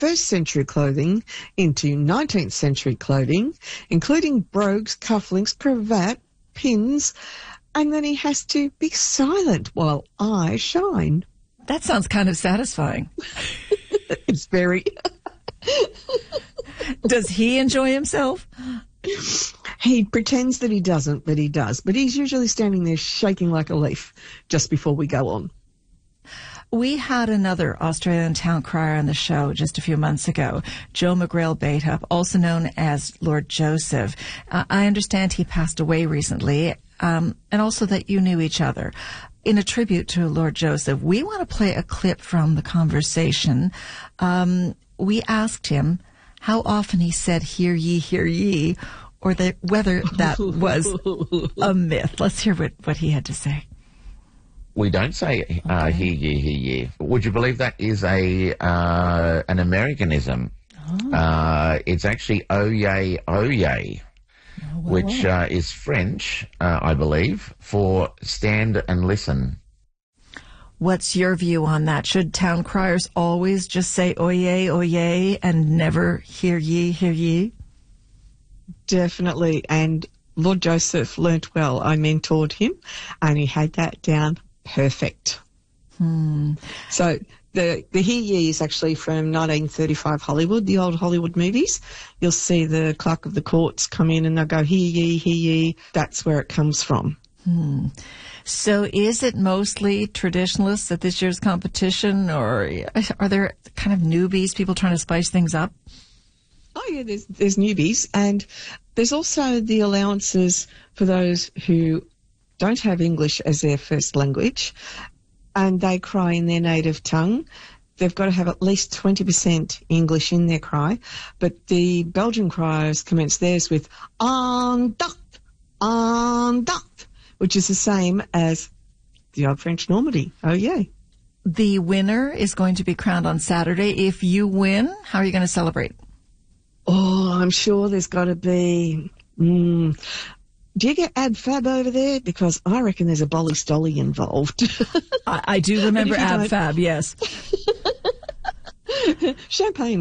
21st century clothing into 19th century clothing, including brogues, cufflinks, cravat, pins, and then he has to be silent while I shine. That sounds kind of satisfying. It's very... Does he enjoy himself? He pretends that he doesn't, but he does. But he's usually standing there shaking like a leaf just before we go on. We had another Australian town crier on the show just a few months ago, Joe McGrail-Bateup, also known as Lord Joseph. I understand he passed away recently, and also that you knew each other. In a tribute to Lord Joseph, we want to play a clip from the conversation. We asked him how often he said, "Hear ye," or whether that was a myth. Let's hear what he had to say. We don't say hear ye. Would you believe that is an Americanism? Oh. It's actually oye, which is French, I believe, for stand and listen. What's your view on that? Should town criers always just say oye, and never hear ye? Definitely. And Lord Joseph learnt well. I mentored him and he had that down perfect. So the hear ye is actually from 1935 Hollywood, the old Hollywood movies. You'll see the clerk of the courts come in and they'll go, hear ye. That's where it comes from. So is it mostly traditionalists at this year's competition, or are there kind of newbies, people trying to spice things up? Oh, yeah, there's newbies, and there's also the allowances for those who don't have English as their first language, and they cry in their native tongue. They've got to have at least 20% English in their cry, but the Belgian criers commence theirs with "Andacht," which is the same as the old French Normandy. Oh, yeah. The winner is going to be crowned on Saturday. If you win, how are you going to celebrate? Oh, I'm sure there's got to be... Do you get Ab Fab over there? Because I reckon there's a Bolly Stolly involved. I do remember Ab Fab, yes. Champagne